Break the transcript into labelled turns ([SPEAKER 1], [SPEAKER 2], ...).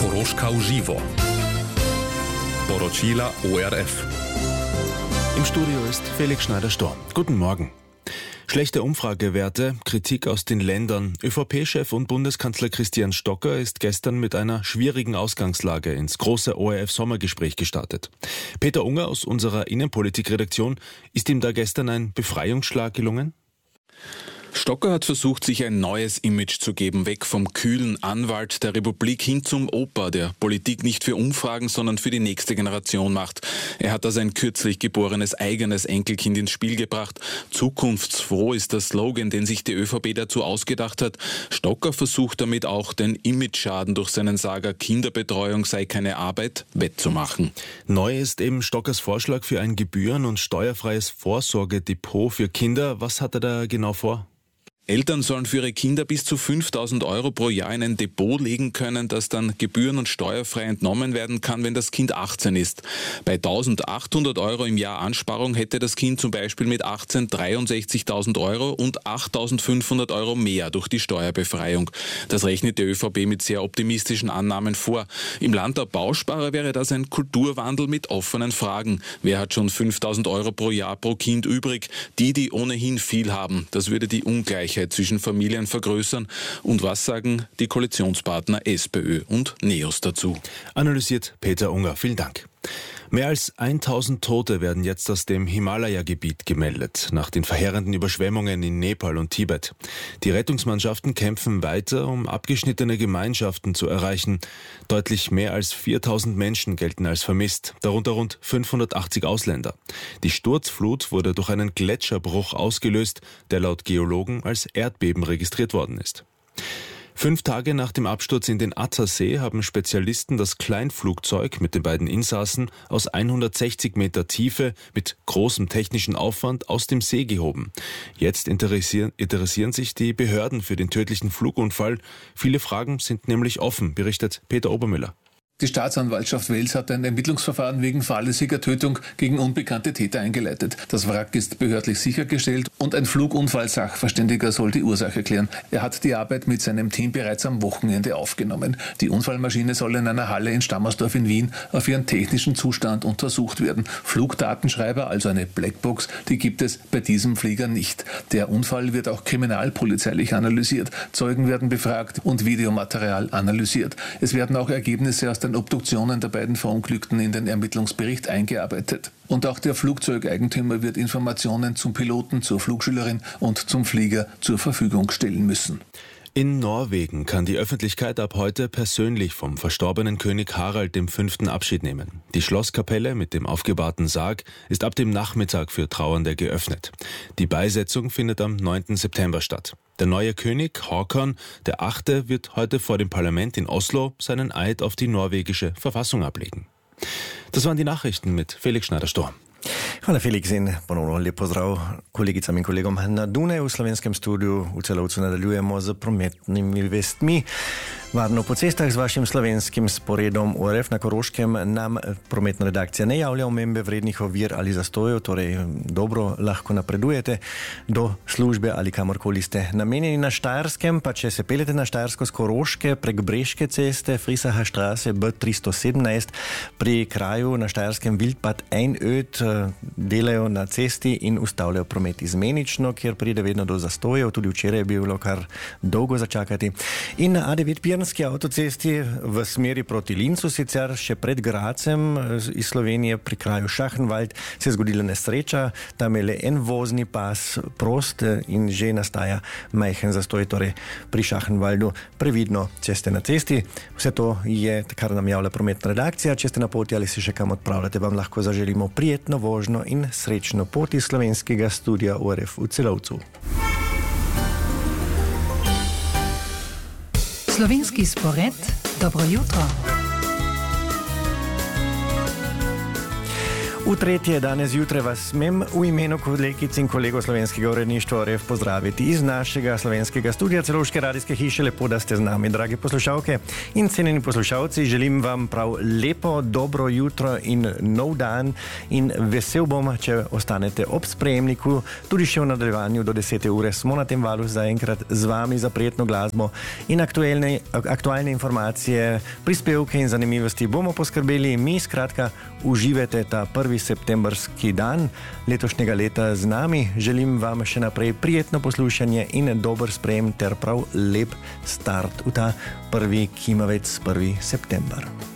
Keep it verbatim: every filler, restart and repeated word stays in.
[SPEAKER 1] Koroška v živo. Poročila O R F.
[SPEAKER 2] Im Studio ist Felix Schneider-Storm. Guten Morgen. Schlechte Umfragewerte, Kritik aus den Ländern. ÖVP-Chef und Bundeskanzler Christian Stocker ist gestern mit einer schwierigen Ausgangslage ins große O R F-Sommergespräch gestartet. Peter Unger aus unserer Innenpolitik-Redaktion, ist ihm da gestern ein Befreiungsschlag gelungen?
[SPEAKER 3] Stocker hat versucht, sich ein neues Image zu geben, weg vom kühlen Anwalt der Republik hin zum Opa, der Politik nicht für Umfragen, sondern für die nächste Generation macht. Er hat da sein kürzlich geborenes eigenes Enkelkind ins Spiel gebracht. Zukunftsfroh ist der Slogan, den sich die ÖVP dazu ausgedacht hat. Stocker versucht damit auch, den Imageschaden durch seinen Sager Kinderbetreuung sei keine Arbeit wettzumachen.
[SPEAKER 2] Neu ist eben Stockers Vorschlag für ein gebühren- und steuerfreies Vorsorgedepot für Kinder. Was hat er da genau vor?
[SPEAKER 3] Eltern sollen für ihre Kinder bis zu fünftausend Euro pro Jahr in ein Depot legen können, das dann gebühren- und steuerfrei entnommen werden kann, wenn das Kind achtzehn ist. Bei eintausendachthundert Euro im Jahr Ansparung hätte das Kind zum Beispiel mit achtzehn dreiundsechzigtausend Euro und achttausendfünfhundert Euro mehr durch die Steuerbefreiung. Das rechnet die ÖVP mit sehr optimistischen Annahmen vor. Im Land der Bausparer wäre das ein Kulturwandel mit offenen Fragen. Wer hat schon fünftausend Euro pro Jahr pro Kind übrig? Die, die ohnehin viel haben. Das würde die Ungleichheit zwischen Familien vergrößern. Und was sagen die Koalitionspartner SPÖ und NEOS dazu?
[SPEAKER 2] Analysiert Peter Unger. Vielen Dank. Mehr als tausend Tote werden jetzt aus dem Himalaya-Gebiet gemeldet, nach den verheerenden Überschwemmungen in Nepal und Tibet. Die Rettungsmannschaften kämpfen weiter, um abgeschnittene Gemeinschaften zu erreichen. Deutlich mehr als viertausend Menschen gelten als vermisst, darunter rund fünfhundertachtzig Ausländer. Die Sturzflut wurde durch einen Gletscherbruch ausgelöst, der laut Geologen als Erdbeben registriert worden ist. Fünf Tage nach dem Absturz in den Attersee haben Spezialisten das Kleinflugzeug mit den beiden Insassen aus hundertsechzig Meter Tiefe mit großem technischen Aufwand aus dem See gehoben. Jetzt interessieren, interessieren sich die Behörden für den tödlichen Flugunfall. Viele Fragen sind nämlich offen, berichtet Peter Obermüller.
[SPEAKER 4] Die Staatsanwaltschaft Wels hat ein Ermittlungsverfahren wegen fahrlässiger Tötung gegen unbekannte Täter eingeleitet. Das Wrack ist behördlich sichergestellt und ein Flugunfall-Sachverständiger soll die Ursache klären. Er hat die Arbeit mit seinem Team bereits am Wochenende aufgenommen. Die Unfallmaschine soll in einer Halle in Stammersdorf in Wien auf ihren technischen Zustand untersucht werden. Flugdatenschreiber, also eine Blackbox, die gibt es bei diesem Flieger nicht. Der Unfall wird auch kriminalpolizeilich analysiert. Zeugen werden befragt und Videomaterial analysiert. Es werden auch Ergebnisse aus den Obduktionen der beiden Verunglückten in den Ermittlungsbericht eingearbeitet. Und auch der Flugzeugeigentümer wird Informationen zum Piloten, zur Flugschülerin und zum Flieger zur Verfügung stellen müssen.
[SPEAKER 2] In Norwegen kann die Öffentlichkeit ab heute persönlich vom verstorbenen König Harald der Fünfte Abschied nehmen. Die Schlosskapelle mit dem aufgebahrten Sarg ist ab dem Nachmittag für Trauernde geöffnet. Die Beisetzung findet am neunten September statt. Der neue König, Håkon der Achte, wird heute vor dem Parlament in Oslo seinen Eid auf die norwegische Verfassung ablegen. Das waren die Nachrichten mit Felix Schneider-Storm.
[SPEAKER 5] Hvala Felix in ponovno lep pozdrav kolegicam in kolegom na Dunaju v slovenskem studiu. V celovcu nadaljujemo z prometnimi vestmi. Varno po cestah z vašim slovenskim sporedom O R F na Koroškem nam prometna redakcija ne javlja omembe vrednih ovir ali zastojev, torej dobro lahko napredujete do službe ali kamorkoli ste namenjeni. Na Štajerskem, pa če se peljete na Štajersko z Koroške prek Breške ceste, Frisacher Straße B tristo sedemnajst, pri kraju na Štajerskem Wildbad Einöd delajo na cesti in ustavljajo promet izmenično, kjer pride vedno do zastojev. Tudi včeraj je bilo kar dolgo začakati. In na A devet Piranski avtocesti v smeri proti Lincu, sicer še pred Gracem iz Slovenije pri kraju Schachenwald, se je zgodila nesreča. Tam je le en vozni pas prost in že nastaja majhen zastoj, torej pri Schachenwaldu. Previdno, če ste na cesti. Vse to je, kar nam javlja prometna redakcija. Če ste na poti ali se še kam odpravljate, vam lahko zaželimo prijetno vožnjo in srečno pot iz slovenskega studia O R F v Celovcu.
[SPEAKER 6] Slovenski spored, dobro jutro.
[SPEAKER 5] V tretje danes jutre vas smem v imenu kolegic in kolegov slovenskega uredništva O R F pozdraviti iz našega slovenskega studia Celovške radijske hiše. Lepo, da ste z nami, drage poslušalke in cenjeni poslušalci. Želim vam prav lepo, dobro jutro in nov dan in vesel bom, če ostanete ob sprejemniku. Tudi še v nadaljevanju do desete ure smo na tem valu zaenkrat z vami za prijetno glasbo in aktualne, aktualne informacije, prispevke in zanimivosti bomo poskrbeli. Mi skratka uživate ta prvi septembrski dan letošnjega leta z nami. Želim vam še naprej prijetno poslušanje in dober sprejem ter prav lep start v ta prvi kimavec, prvi september.